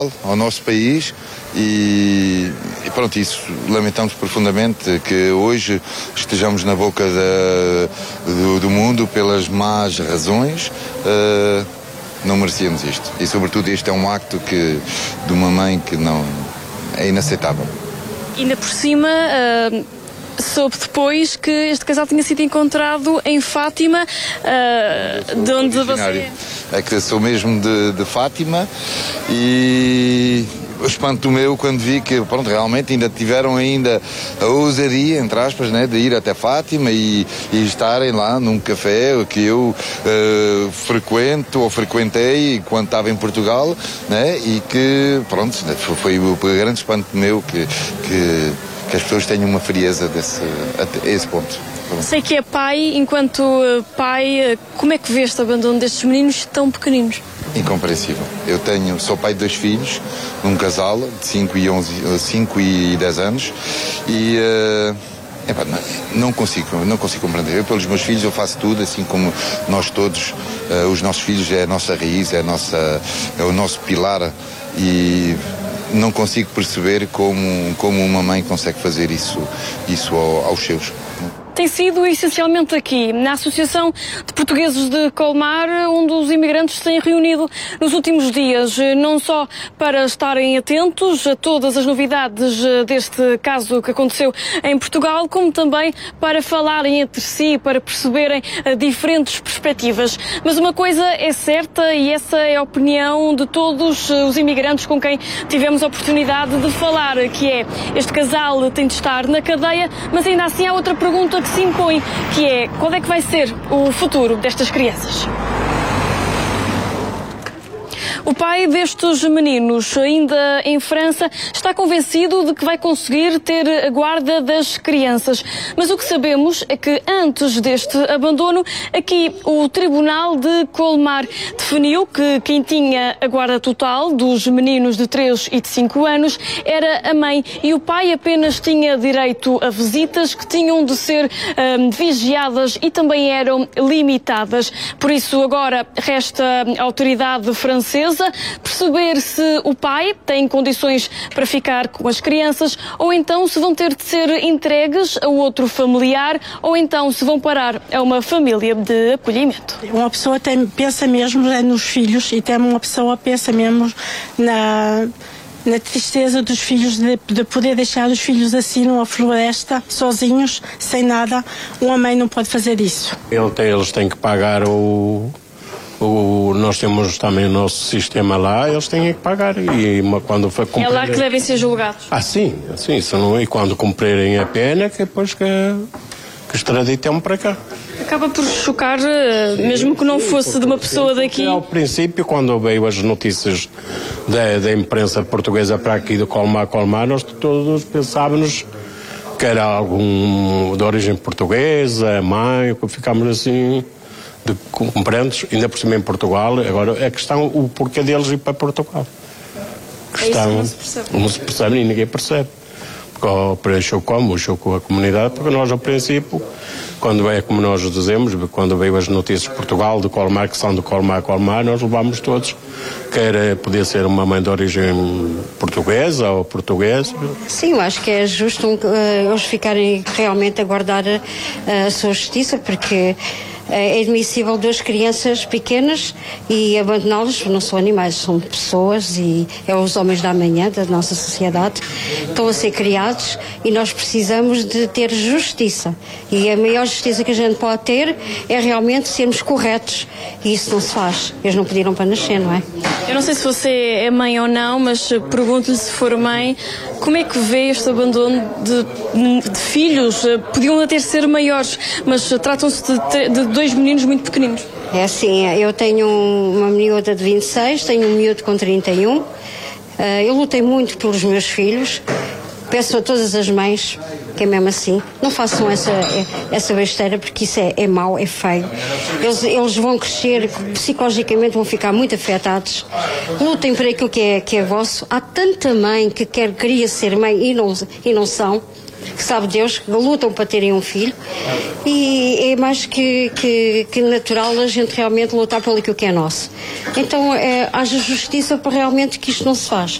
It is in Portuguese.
ao nosso país e pronto, isso lamentamos profundamente que hoje estejamos na boca do mundo pelas más razões. Não merecíamos isto e sobretudo este é um acto de uma mãe que não é inaceitável. Ainda por cima soube depois que este casal tinha sido encontrado em Fátima, de onde você... É que sou mesmo de Fátima e o espanto meu quando vi que pronto, realmente ainda tiveram a ousadia, entre aspas, né, de ir até Fátima e estarem lá num café que eu frequentei quando estava em Portugal, né, e que pronto, foi o grande espanto meu que as pessoas tenham uma frieza a esse ponto. Sei que é pai, enquanto pai, como é que vê este abandono destes meninos tão pequeninos? Incompreensível. Sou pai de 2 filhos, num casal de 5 e 10 anos e não consigo compreender. Eu, pelos meus filhos, eu faço tudo, assim como nós todos, os nossos filhos é a nossa raiz, é o nosso pilar e não consigo perceber como uma mãe consegue fazer isso aos seus. Tem sido essencialmente aqui, na Associação de Portugueses de Colmar, onde os imigrantes se têm reunido nos últimos dias, não só para estarem atentos a todas as novidades deste caso que aconteceu em Portugal, como também para falarem entre si, para perceberem diferentes perspectivas. Mas uma coisa é certa e essa é a opinião de todos os imigrantes com quem tivemos a oportunidade de falar, que é: este casal tem de estar na cadeia, mas ainda assim há outra pergunta que se impõe, que é: qual é que vai ser o futuro destas crianças? O pai destes meninos, ainda em França, está convencido de que vai conseguir ter a guarda das crianças. Mas o que sabemos é que antes deste abandono, aqui o Tribunal de Colmar definiu que quem tinha a guarda total dos meninos de 3 e de 5 anos era a mãe e o pai apenas tinha direito a visitas que tinham de ser vigiadas e também eram limitadas. Por isso agora resta à autoridade francesa perceber se o pai tem condições para ficar com as crianças ou então se vão ter de ser entregues a outro familiar ou então se vão parar a uma família de acolhimento. Uma pessoa pensa mesmo nos filhos e uma pessoa pensa mesmo na tristeza dos filhos, de poder deixar os filhos assim numa floresta, sozinhos, sem nada. Uma mãe não pode fazer isso. Eles têm que pagar nós temos também o nosso sistema lá, eles têm que pagar e quando foi cumprir... É lá que devem ser julgados. Sim, e quando cumprirem a pena, que depois que extraditam para cá. Acaba por chocar, mesmo que não fosse de uma pessoa daqui. Ao princípio, quando veio as notícias da imprensa portuguesa para aqui de Colmar, nós todos pensávamos que era algum de origem portuguesa, mãe, ficámos assim... compreendes, ainda por cima em Portugal. Agora a questão, o porquê deles ir para Portugal. Não se percebe e ninguém percebe. Porque chocou a comunidade, porque nós ao princípio, quando é como nós dizemos, quando veio as notícias de Portugal, de Colmar, que são de Colmar, nós levámos todos, podia ser uma mãe de origem portuguesa ou portuguesa. Sim, eu acho que é justo eles ficarem realmente a guardar a sua justiça, porque é admissível 2 crianças pequenas e abandoná-los. Não são animais, são pessoas e é os homens da amanhã da nossa sociedade. Estão a ser criados e nós precisamos de ter justiça. E a maior justiça que a gente pode ter é realmente sermos corretos. E isso não se faz. Eles não pediram para nascer, não é? Eu não sei se você é mãe ou não, mas pergunto-lhe, se for mãe, como é que vê este abandono de filhos? Podiam até ser maiores, mas tratam-se de 2 meninos muito pequeninos. É assim, eu tenho uma miúda de 26, tenho um miúdo com 31. Eu lutei muito pelos meus filhos. Peço a todas as mães, que é mesmo assim, não façam essa besteira, porque isso é mau, é feio. Eles vão crescer, psicologicamente vão ficar muito afetados. Lutem por aquilo que é vosso. Há tanta mãe que queria ser mãe e não são. que sabe Deus, que lutam para terem um filho, e é mais que natural a gente realmente lutar pelo que é nosso. Então haja justiça para realmente que isto não se faz.